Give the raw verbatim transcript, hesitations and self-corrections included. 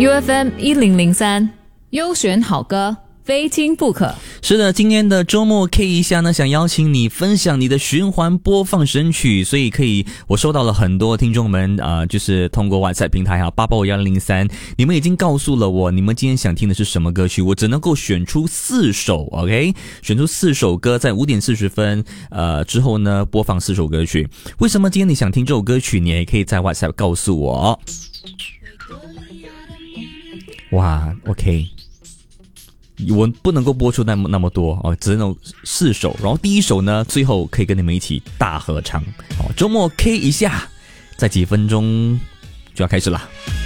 U F M 一零零三，优选好歌，非听不可。 是的，今天的周末 K 一下呢，想邀请你分享你的循环播放神曲，所以可以，我收到了很多听众们啊、呃，就是通过 WhatsApp 平台哈，八八五幺零零三，你们已经告诉了我，你们今天想听的是什么歌曲，我只能够选出四首 ，OK， 选出四首歌，在五点四十分呃之后呢，播放四首歌曲。为什么今天你想听这首歌曲，你也可以在 WhatsApp 告诉我。哇 ，OK。我不能够播出那么那么多哦，只能四首。然后第一首呢，最后可以跟你们一起大合唱。好，周末 K 一下，在几分钟就要开始了。